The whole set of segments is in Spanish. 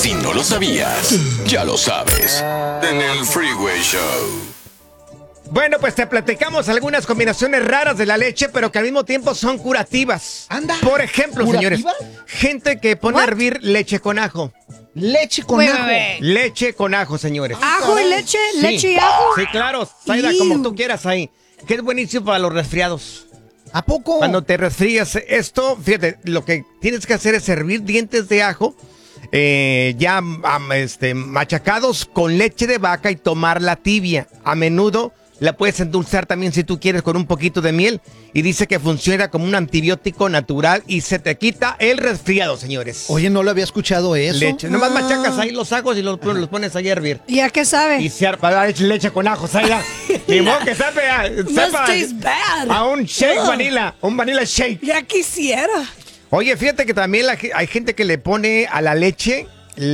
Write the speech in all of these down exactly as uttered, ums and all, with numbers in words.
Si no lo sabías, ya lo sabes. En el Freeway Show. Bueno, pues te platicamos algunas combinaciones raras de la leche, pero que al mismo tiempo son curativas. Anda. Por ejemplo, ¿Curativas? señores, gente que pone a hervir leche con ajo. Leche con Wait, ajo. wait, wait. Leche con ajo, señores. ¿Ajo y leche? Sí. ¿Leche y ajo? Sí, claro, Zaida, Iu. como tú quieras ahí. Que es buenísimo para los resfriados. ¿A poco? Cuando te resfrías, esto, fíjate, lo que tienes que hacer es hervir dientes de ajo eh, ya um, este, machacados con leche de vaca y tomarla tibia. A menudo la puedes endulzar también si tú quieres con un poquito de miel. Y dice que funciona como un antibiótico natural y se te quita el resfriado, señores. Oye, no lo había escuchado eso. Leche. Nomás Ah. machacas ahí los ajos y los, los pones ahí a hervir. ¿Y a qué sabe? Y se arpa leche, leche con ajo, Zaida. Ni modo que sepa, Must sepa taste bad. a un shake Ugh. vanilla, un vanilla shake. Ya quisiera. Oye, fíjate que también la ge- hay gente que le pone a la leche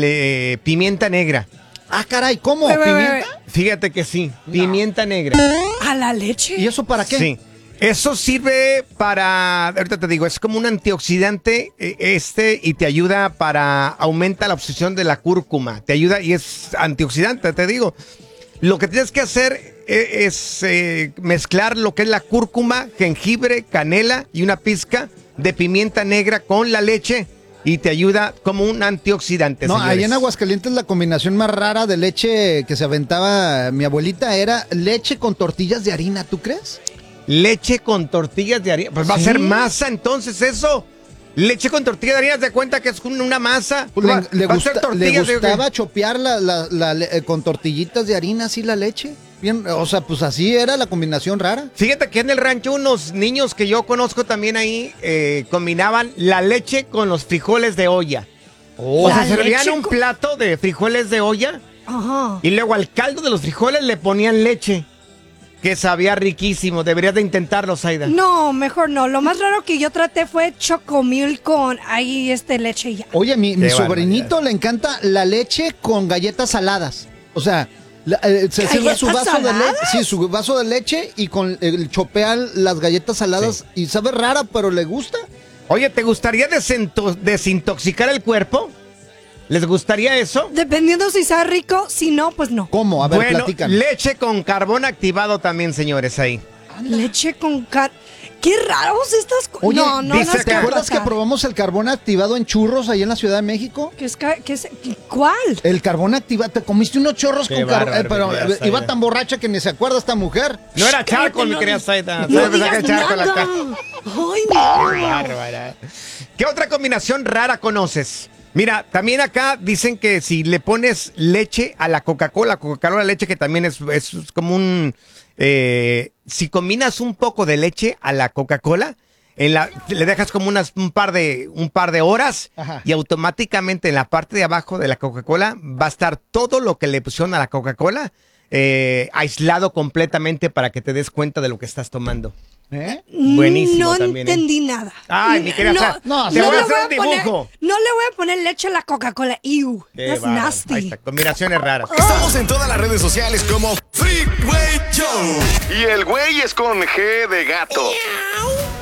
le, pimienta negra. Ah, caray, ¿cómo? Wait, wait, ¿Pimienta? wait, Fíjate que sí, pimienta negra. ¿A la leche? ¿Y eso para qué? Sí. Eso sirve para, ahorita te digo, es como un antioxidante eh, este y te ayuda para, aumenta la absorción de la cúrcuma. Te ayuda y es antioxidante, te digo. Lo que tienes que hacer eh, es eh, mezclar lo que es la cúrcuma, jengibre, canela y una pizca de pimienta negra con la leche y te ayuda como un antioxidante. No, señores. ahí en Aguascalientes la combinación más rara de leche que se aventaba mi abuelita era leche con tortillas de harina, ¿tú crees? Leche con tortillas de harina. Pues va a ¿Sí? ser masa entonces eso. Leche con tortillas de harina, ¿te das cuenta que es un- una masa? Pues Va- le, le va a ser gusta- le tortillas de- gustaba chopear la, la- la le- eh, con tortillitas de harina así la leche. Bien, o sea, pues así era la combinación rara. Fíjate que en el rancho unos niños que yo conozco también ahí eh, combinaban la leche con los frijoles de olla. O sea, ¿La servían leche un con- plato de frijoles de olla Ajá. y luego al caldo de los frijoles le ponían leche. Que sabía riquísimo. Deberías de intentarlo, Zaida. No, mejor no. Lo más raro que yo traté fue chocomil con ahí este leche y ya. Oye, mi, mi Qué sobrinito barbaridad. le encanta la leche con galletas saladas. O sea, la- eh, se sirve su ¿Galletas vaso de leche. saladas? Sí, su vaso de leche y con el chopear las galletas saladas. Y sabe rara, pero le gusta. Oye, ¿te gustaría desinto- desintoxicar el cuerpo? ¿Les gustaría eso? Dependiendo si sea rico, si no, pues no. ¿Cómo? A ver, Bueno, platícanos. leche con carbón activado también, señores, ahí. Leche con car... Qué raros estas cosas. Oye, no, no, no dice es ¿te acá- acuerdas que probamos el carbón activado en churros ahí en la Ciudad de México? ¿Qué es, ca- qué es- ¿Cuál? El carbón activado, te comiste unos chorros Qué con carbón, bárbaro, pero mi querida eh, iba Zaida. tan borracha que ni se acuerda esta mujer. No era charco, Cállate, mi no querida di- Zaida. No Zaida pensaba que digas era charco la nada. cara. Ay, Qué no. bárbara. ¿Qué otra combinación rara conoces? Mira, también acá dicen que si le pones leche a la Coca-Cola, Coca-Cola leche que también es, es como un... eh, si combinas un poco de leche a la Coca-Cola, en la, le dejas como unas, un, par de, un par de horas Ajá. y automáticamente en la parte de abajo de la Coca-Cola va a estar todo lo que le pusieron a la Coca-Cola eh, aislado completamente para que te des cuenta de lo que estás tomando. ¿Eh? Buenísimo No también, ¿eh? entendí nada. Ay, mi querida no, Sa- no, te no voy a le hacer un a poner- dibujo. no le voy a poner leche a la Coca-Cola. Ew, Qué that's bárbaro. nasty. Ahí está, combinaciones raras. Estamos en todas las redes sociales como Freeway Show. Y el güey es con G de gato.